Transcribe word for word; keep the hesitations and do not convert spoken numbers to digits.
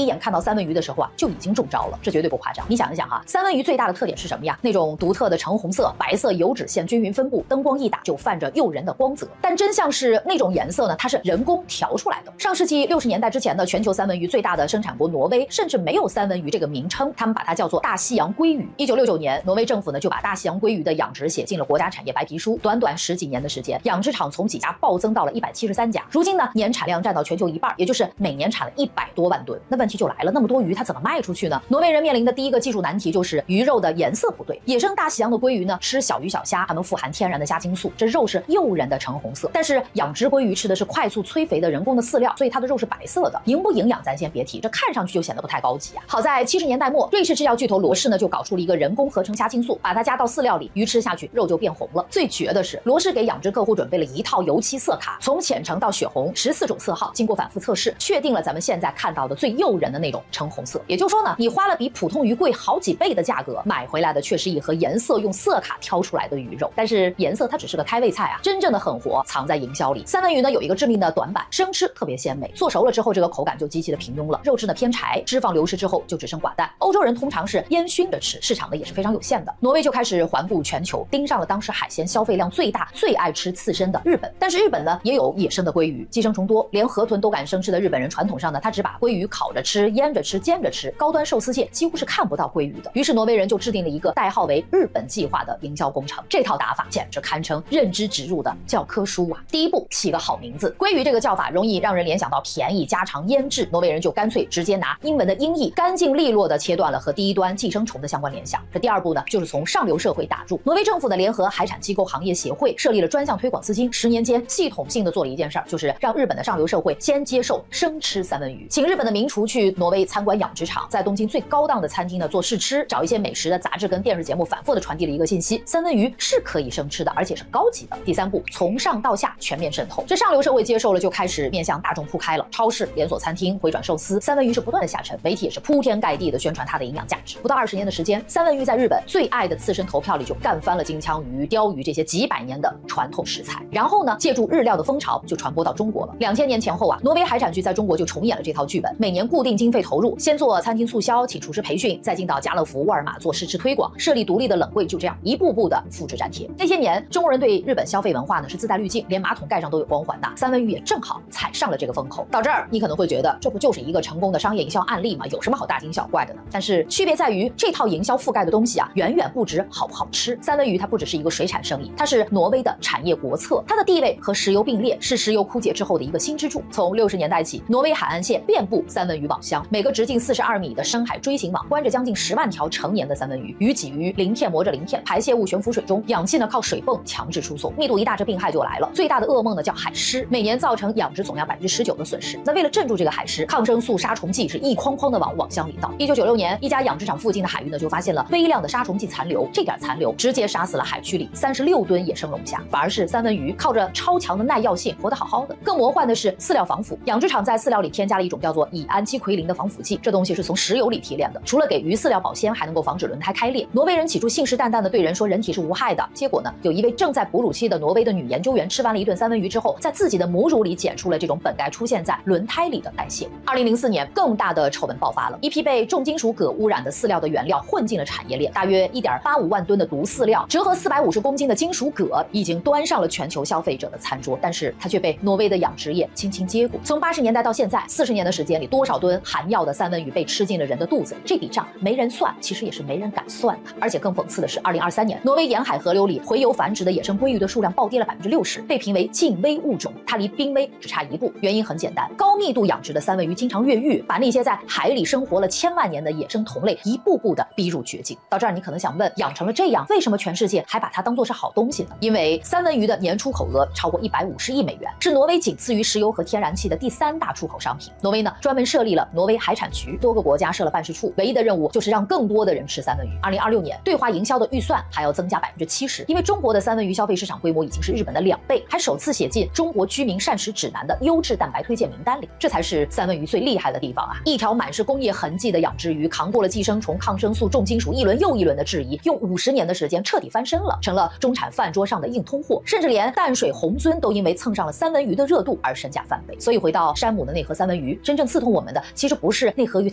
一眼看到三文鱼的时候啊，就已经中招了，这绝对不夸张。你想一想哈，三文鱼最大的特点是什么呀？那种独特的橙红色、白色油脂线均匀分布，灯光一打就泛着诱人的光泽。但真相是那种颜色呢，它是人工调出来的。上世纪六十年代之前呢，全球三文鱼最大的生产国挪威甚至没有三文鱼这个名称，他们把它叫做大西洋鲑鱼。一九六九年，挪威政府呢就把大西洋鲑鱼的养殖写进了国家产业白皮书。短短十几年的时间，养殖场从几家暴增到了一百七十三家。如今呢，年产量占到全球一半，也就是每年产了一百多万吨。那问题就来了，那么多鱼它怎么卖出去呢？挪威人面临的第一个技术难题就是鱼肉的颜色不对。野生大西洋的鲑鱼呢，吃小鱼小虾，它们富含天然的虾青素，这肉是诱人的橙红色。但是养殖鲑鱼吃的是快速催肥的人工的饲料，所以它的肉是白色的。营不营养咱先别提，这看上去就显得不太高级啊。好在七十年代末，瑞士制药巨头罗氏呢就搞出了一个人工合成虾青素，把它加到饲料里，鱼吃下去肉就变红了。最绝的是，罗氏给养殖客户准备了一套油漆色卡，从浅橙到血红，十四种色号，经过反复测试，确定了咱们现在看到的最诱人的那种橙红色。也就是说呢，你花了比普通鱼贵好几倍的价格，买回来的却是一盒颜色用色卡挑出来的鱼肉。但是颜色它只是个开胃菜啊，真正的狠活藏在营销里。三文鱼呢有一个致命的短板，生吃特别鲜美，做熟了之后这个口感就极其的平庸了，肉质呢偏柴，脂肪流失之后就只剩寡淡。欧洲人通常是烟熏着吃，市场呢也是非常有限的。挪威就开始环顾全球，盯上了当时海鲜消费量最大、最爱吃刺身的日本。但是日本呢也有野生的鲑鱼，寄生虫多，连河豚都敢生吃的日本人，传统上呢他只把鲑鱼烤着吃、腌着吃、煎着吃，高端寿司界几乎是看不到鲑鱼的。于是挪威人就制定了一个代号为日本计划的营销工程，这套打法简直堪称认知植入的教科书啊！第一步，起个好名字。鲑鱼这个叫法容易让人联想到便宜、家常、腌制，挪威人就干脆直接拿英文的音译，干净利落的切断了和第一端寄生虫的相关联想。这第二步呢，就是从上流社会打入。挪威政府的联合海产机构行业协会设立了专项推广资金，十年间系统性的做了一件事儿，就是让日本的上流社会先接受生吃三文鱼，请日本的名厨去挪威参观养殖场，在东京最高档的餐厅呢做试吃，找一些美食的杂志跟电视节目反复的传递了一个信息：三文鱼是可以生吃的，而且是高级的。第三步，从上到下全面渗透，这上流社会接受了，就开始面向大众铺开了。超市、连锁餐厅、回转寿司，三文鱼是不断的下沉，媒体也是铺天盖地的宣传它的营养价值。不到二十年的时间，三文鱼在日本最爱的刺身投票里就干翻了金枪鱼、鲷鱼这些几百年的传统食材。然后呢，借助日料的风潮就传播到中国了。两千年前后啊，挪威海产局在中国就重演了这套剧本，每年固定经费投入，先做餐厅促销，请厨师培训，再进到家乐福、沃尔玛做试吃推广，设立独立的冷柜，就这样一步步的复制粘贴。那些年，中国人对日本消费文化呢是自带滤镜，连马桶盖上都有光环的。三文鱼也正好踩上了这个风口。到这儿，你可能会觉得这不就是一个成功的商业营销案例吗？有什么好大惊小怪的呢？但是区别在于，这套营销覆盖的东西啊，远远不止好不好吃。三文鱼它不只是一个水产生意，它是挪威的产业国策，它的地位和石油并列，是石油枯竭之后的一个新支柱。从六十年代起，挪威海岸线遍布三文鱼网箱，每个直径四十二米的深海锥形网关着将近十万条成年的三文鱼，鱼挤鱼，鳞片磨着鳞片，排泄物悬浮水中，氧气呢靠水泵强制输送，密度一大，这病害就来了。最大的噩梦呢叫海狮，每年造成养殖总量百分之十九的损失。那为了镇住这个海狮，抗生素、杀虫剂是一筐筐的往网箱里倒。一九九六年，一家养殖场附近的海域呢就发现了微量的杀虫剂残留，这点残留直接杀死了海区里三十六吨野生龙虾，反而是三文鱼靠着超强的耐药性活得好好的。更魔幻的是饲料防腐，养殖场在饲料里添加了一种叫做乙胺基奎林的防腐剂，这东西是从石油里提炼的，除了给鱼饲料保鲜，还能够防止轮胎开裂。挪威人起初信誓旦旦的对人说人体是无害的，结果呢，有一位正在哺乳期的挪威的女研究员吃完了一顿三文鱼之后，在自己的母乳里检出了这种本该出现在轮胎里的代谢物。二零零四年，更大的丑闻爆发了，一批被重金属铬污染的饲料的原料混进了产业链，大约一点八五万吨的毒饲料，折合四百五十公斤的金属铬，已经端上了全球消费者的餐桌，但是它却被挪威的养殖业轻轻接过。从八十年代到现在四十年的时间里，多少吨含药的三文鱼被吃进了人的肚子里，这笔账没人算，其实也是没人敢算的。而且更讽刺的是，二零二三年，挪威沿海河流里洄游繁殖的野生鲑鱼的数量暴跌了百分之六十，被评为近危物种，它离濒危只差一步。原因很简单，高密度养殖的三文鱼经常越狱，把那些在海里生活了千万年的野生同类一步步的逼入绝境。到这儿，你可能想问，养成了这样，为什么全世界还把它当作是好东西呢？因为三文鱼的年出口额超过一百五十亿美元，是挪威仅次于石油和天然气的第三大出口商品。挪威呢，专门设立了挪威海产局，多个国家设了办事处，唯一的任务就是让更多的人吃三文鱼。二零二六年，对华营销的预算还要增加百分之七十，因为中国的三文鱼消费市场规模已经是日本的两倍，还首次写进中国居民膳食指南的优质蛋白推荐名单里。这才是三文鱼最厉害的地方啊！一条满是工业痕迹的养殖鱼，扛过了寄生虫、抗生素、重金属一轮又一轮的质疑，用五十年的时间彻底翻身了，成了中产饭桌上的硬通货，甚至连淡水红鳟都因为蹭上了三文鱼的热度而身价翻倍。所以回到山姆的那盒三文鱼，真正刺痛我们的其实不是那盒鱼它